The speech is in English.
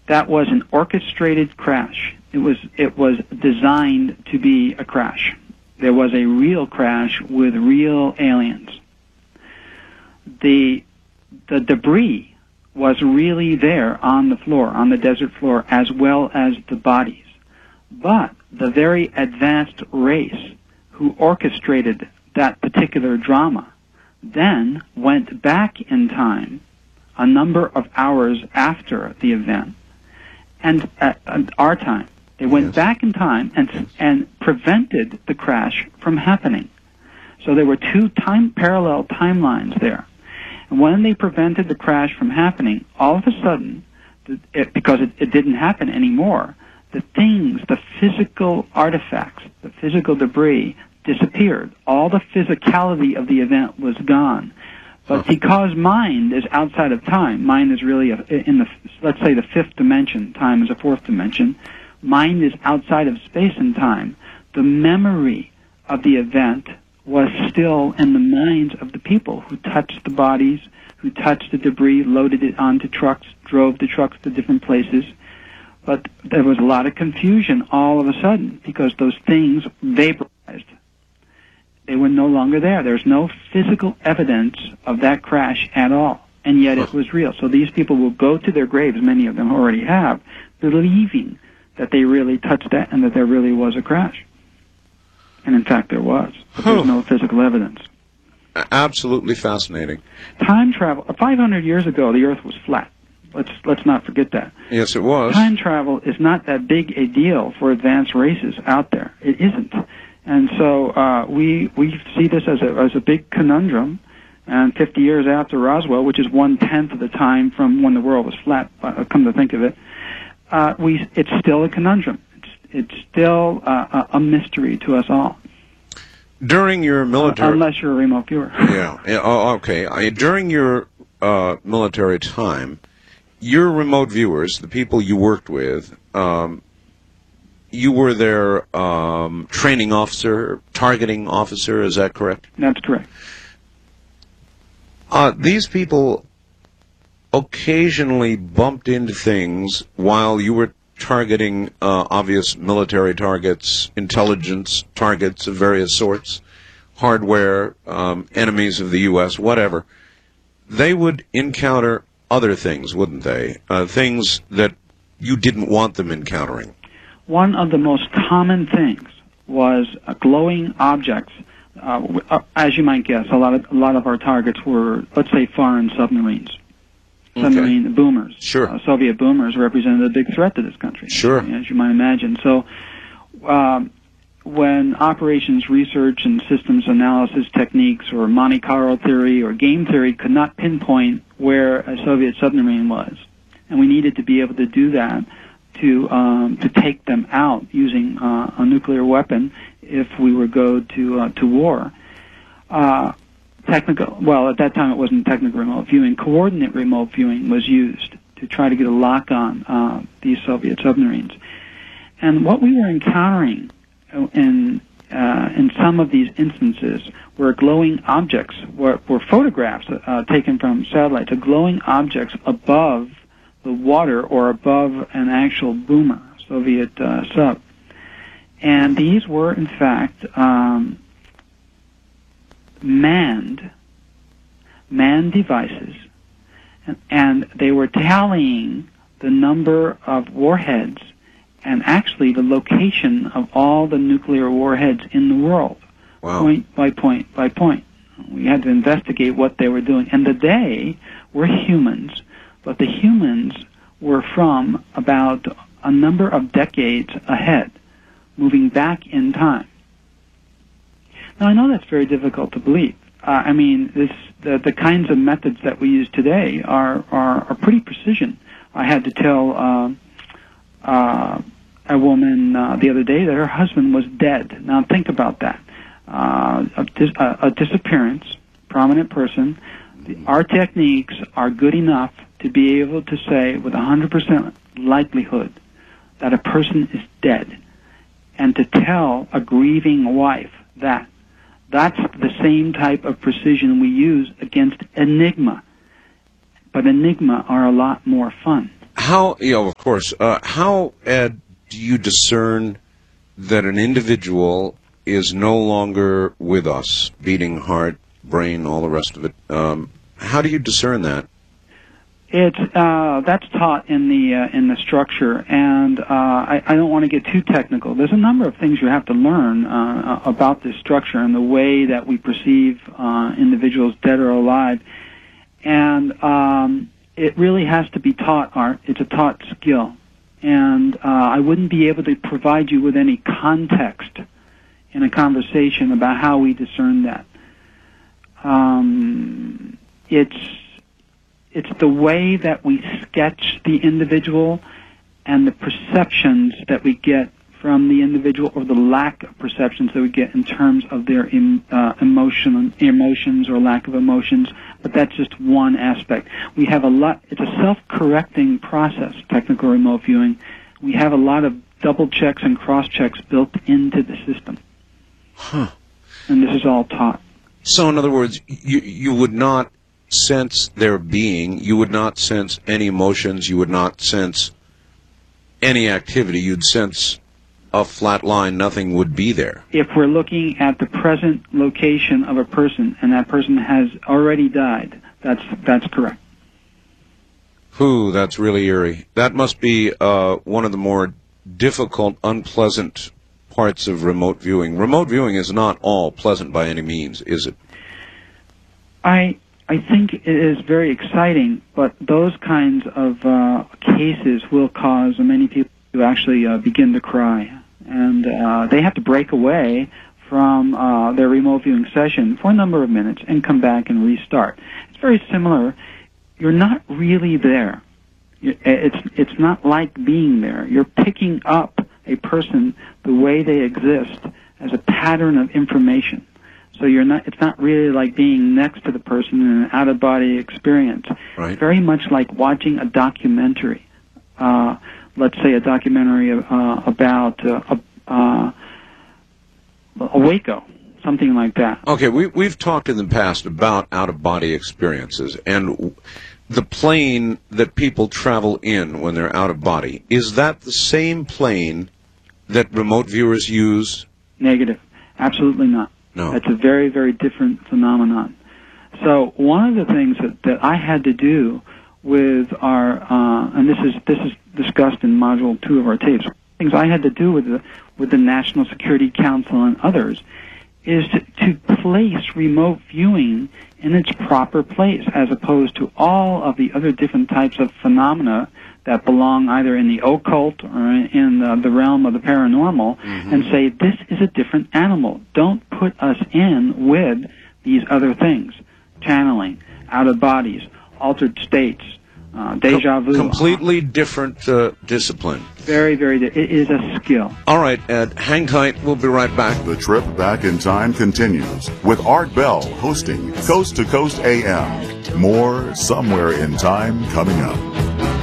that was an orchestrated crash. It was designed to be a crash. There was a real crash with real aliens. The debris was really there on the floor, on the desert floor, as well as the bodies. But the very advanced race who orchestrated that particular drama then went back in time a number of hours after the event, and at our time. They went back in time and prevented the crash from happening. So there were two parallel timelines there. And when they prevented the crash from happening, all of a sudden, because it didn't happen anymore, the things, the physical artifacts, the physical debris disappeared. All the physicality of the event was gone. But because mind is outside of time, mind is really let's say the fifth dimension, time is a fourth dimension, mind is outside of space and time, the memory of the event was still in the minds of the people who touched the bodies, who touched the debris, loaded it onto trucks, drove the trucks to different places. But there was a lot of confusion all of a sudden because those things vaporized. They were no longer there. There's no physical evidence of that crash at all, and yet it was real. So these people will go to their graves, many of them already have, believing that they really touched that and that there really was a crash. And in fact there was, but there's no physical evidence. Absolutely fascinating. Time travel, 500 years ago the Earth was flat. Let's not forget that. Yes, it was. Time travel is not that big a deal for advanced races out there. It isn't. And so we see this as a big conundrum. And 50 years after Roswell, which is 1/10 of the time from when the world was flat, come to think of it, it's still a conundrum. It's still a mystery to us all. During your military... unless you're a remote viewer. Yeah. Okay. During your military time, your remote viewers, the people you worked with, you were their training officer, targeting officer, is that correct? That's correct. These people occasionally bumped into things while you were targeting obvious military targets, intelligence targets of various sorts, hardware, enemies of the U.S., whatever. They would encounter other things, wouldn't they? Things that you didn't want them encountering. One of the most common things was glowing objects. As you might guess, a lot of our targets were, let's say, foreign submarines. Submarine boomers. Sure. Soviet boomers represented a big threat to this country. Sure. As you might imagine. So when operations research and systems analysis techniques or Monte Carlo theory or game theory could not pinpoint where a Soviet submarine was, and we needed to be able to do that to take them out using a nuclear weapon if we were go to war. At that time it wasn't technical remote viewing. Coordinate remote viewing was used to try to get a lock on these Soviet submarines. And what we were encountering in some of these instances were glowing objects, were photographs taken from satellites of glowing objects above the water or above an actual boomer, Soviet sub. And these were, in fact, manned devices, and they were tallying the number of warheads and actually the location of all the nuclear warheads in the world, point by point by point. We had to investigate what they were doing. And they were humans, but the humans were from about a number of decades ahead, moving back in time. Now, I know that's very difficult to believe. The kinds of methods that we use today are pretty precision. I had to tell a woman the other day that her husband was dead. Now, think about that. A disappearance, prominent person. Our techniques are good enough to be able to say with 100% likelihood that a person is dead, and to tell a grieving wife that. That's the same type of precision we use against Enigma. But Enigma are a lot more fun. How, of course, how, Ed, do you discern that an individual is no longer with us, beating heart, brain, all the rest of it? How do you discern that? That's taught in the structure, and I don't want to get too technical. There's a number of things you have to learn about this structure and the way that we perceive individuals, dead or alive, and it really has to be taught, Art. It's a taught skill, and I wouldn't be able to provide you with any context in a conversation about how we discern that. It's the way that we sketch the individual and the perceptions that we get from the individual, or the lack of perceptions that we get in terms of their emotions or lack of emotions. But that's just one aspect. We have a lot. It's a self-correcting process, technical remote viewing. We have a lot of double checks and cross checks built into the system. Huh. And this is all taught. So, in other words, you would not sense their being, you would not sense any emotions, you would not sense any activity, you'd sense a flat line, nothing would be there. If we're looking at the present location of a person and that person has already died, that's correct. Whew, that's really eerie. That must be one of the more difficult, unpleasant parts of remote viewing. Remote viewing is not all pleasant by any means, is it? I think it is very exciting, but those kinds of cases will cause many people to actually begin to cry. And they have to break away from their remote viewing session for a number of minutes and come back and restart. It's very similar. You're not really there. It's not like being there. You're picking up a person the way they exist as a pattern of information. So it's not really like being next to the person in an out-of-body experience. Right. It's very much like watching a documentary. Let's say a documentary about Waco, something like that. Okay, we've talked in the past about out-of-body experiences, and the plane that people travel in when they're out of body. Is that the same plane that remote viewers use? Negative. Absolutely not. No. That's a very, very different phenomenon. So one of the things that I had to do with our, and this is discussed in Module 2 of our tapes, things I had to do with the National Security Council and others, is to place remote viewing in its proper place, as opposed to all of the other different types of phenomena that belong either in the occult or in the realm of the paranormal, and say, this is a different animal. Don't put us in with these other things. Channeling, out of bodies, altered states, deja vu. Completely different discipline. Very, very different. It is a skill. All right, Ed, hang tight. We'll be right back. The trip back in time continues with Art Bell hosting Coast to Coast AM. More Somewhere in Time coming up.